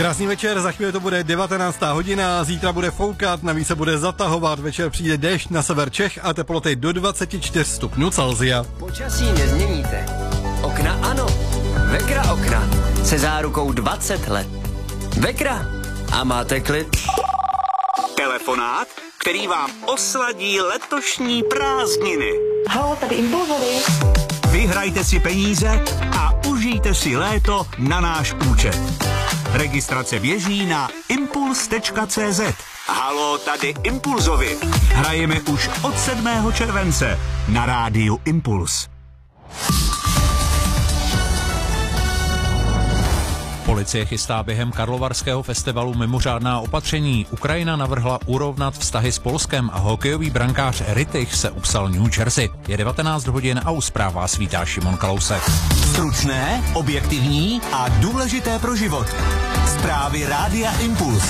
Krásný večer, za chvíli to bude 19. hodina, zítra bude foukat, navíc se bude zatahovat, večer přijde déšť na sever Čech a teploty do 24 stupňů Celsia. Počasí nezměníte. Okna ano. Vekra okna se zárukou 20 let. Vekra a máte klid. Telefonát, který vám osladí letošní prázdniny. Halo, tady Impulzovi. Vyhrajte si peníze a užijte si léto na náš účet. Registrace běží na impuls.cz. Halo, tady Impulzovi. Hrajeme už od 7. července na rádiu Impuls. Policie chystá během Karlovarského festivalu mimořádná opatření. Ukrajina navrhla urovnat vztahy s Polskem a hokejový brankář Rittich se upsal New Jersey. Je 19 hodin a u zpráv vás vítá Šimon Kalousek. Stručné, objektivní a důležité pro život. Zprávy Rádia Impuls.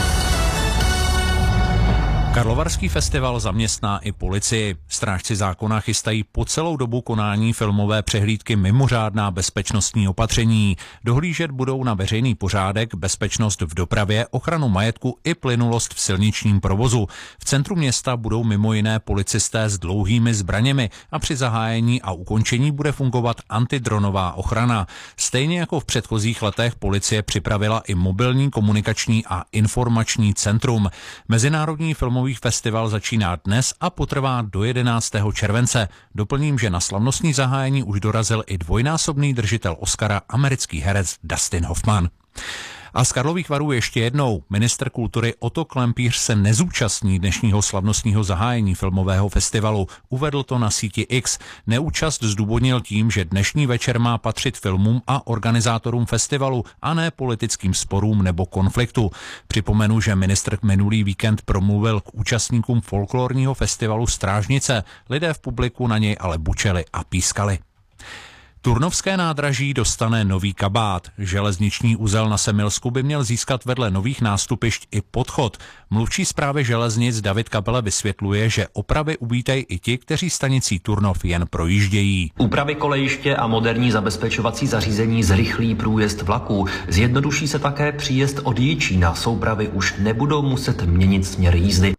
Karlovarský festival zaměstná i policii. Strážci zákona chystají po celou dobu konání filmové přehlídky mimořádná bezpečnostní opatření. Dohlížet budou na veřejný pořádek, bezpečnost v dopravě, ochranu majetku i plynulost v silničním provozu. V centru města budou mimo jiné policisté s dlouhými zbraněmi a při zahájení a ukončení bude fungovat antidronová ochrana. Stejně jako v předchozích letech policie připravila i mobilní komunikační a informační centrum. Mezinárodní filmový festival začíná dnes a potrvá do 11. července. Doplním, že na slavnostní zahájení už dorazil i dvojnásobný držitel Oscara, americký herec Dustin Hoffman. A z Karlových Varů ještě jednou. Ministr kultury Otto Klempíř se nezúčastní dnešního slavnostního zahájení filmového festivalu. Uvedl to na síti X. Neúčast zdůvodnil tím, že dnešní večer má patřit filmům a organizátorům festivalu a ne politickým sporům nebo konfliktu. Připomenu, že ministr minulý víkend promluvil k účastníkům folklorního festivalu Strážnice. Lidé v publiku na něj ale bučeli a pískali. Turnovské nádraží dostane nový kabát. Železniční uzel na Semilsku by měl získat vedle nových nástupišť i podchod. Mluvčí správy železnic David Kabele vysvětluje, že opravy uvítají i ti, kteří stanicí Turnov jen projíždějí. Úpravy kolejiště a moderní zabezpečovací zařízení zrychlí průjezd vlaků. Zjednoduší se také příjezd od Jičína. Soupravy už nebudou muset měnit směr jízdy.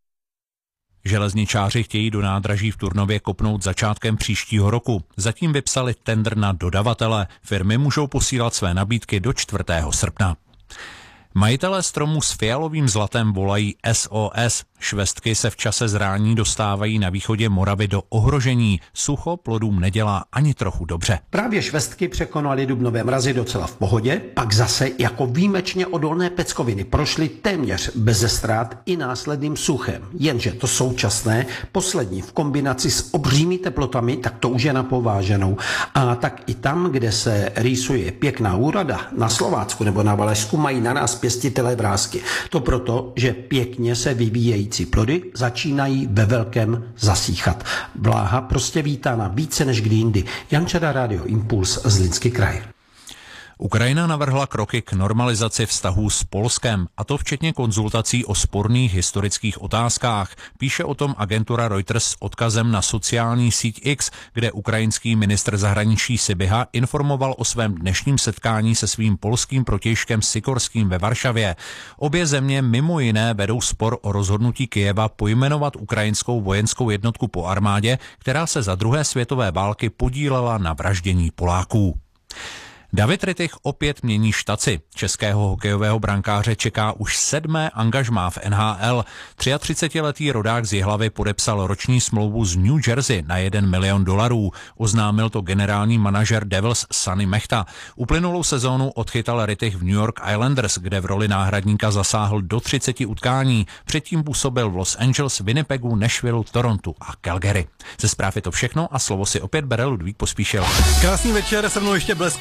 Železničáři chtějí do nádraží v Turnově kopnout začátkem příštího roku. Zatím vypsali tendr na dodavatele. Firmy můžou posílat své nabídky do 4. srpna. Majitelé stromů s fialovým zlatem volají SOS. Švestky se v čase zrání dostávají na východě Moravy do ohrožení. Sucho plodům nedělá ani trochu dobře. Právě švestky překonaly dubnové mrazy docela v pohodě, pak zase jako výjimečně odolné peckoviny prošly téměř beze ztrát i následným suchem. Jenže to současné, poslední v kombinaci s obřími teplotami, tak to už je na pováženou. A tak i tam, kde se rýsuje pěkná úroda, na Slovácku nebo na Valašsku mají na nás pěstitelé vrásky. To proto, že pěkně se vyvíjejí plody začínají ve velkém zasíchat. Vláha prostě vítána více než kdy jindy. Jan Čada, Rádio Impuls, Zlínský kraj. Ukrajina navrhla kroky k normalizaci vztahů s Polskem, a to včetně konzultací o sporných historických otázkách. Píše o tom agentura Reuters s odkazem na sociální síť X, kde ukrajinský ministr zahraničí Sybiha informoval o svém dnešním setkání se svým polským protějškem Sikorským ve Varšavě. Obě země mimo jiné vedou spor o rozhodnutí Kyjeva pojmenovat ukrajinskou vojenskou jednotku po armádě, která se za druhé světové války podílela na vraždění Poláků. David Rittich opět mění štaci. Českého hokejového brankáře čeká už 7. angažmá v NHL. 33letý rodák z Jihlavy podepsal roční smlouvu z New Jersey na $1 milion. Oznámil to generální manažer Devils Sonny Mechta. Uplynulou sezónu odchytal Rittich v New York Islanders, kde v roli náhradníka zasáhl do 30 utkání. Předtím působil v Los Angeles, Winnipegu, Nashville, Torontu a Calgary. Ze zpráv je to všechno a slovo si opět bere Ludvík Pospíšil. Krásný večer, se mnou ještě blesk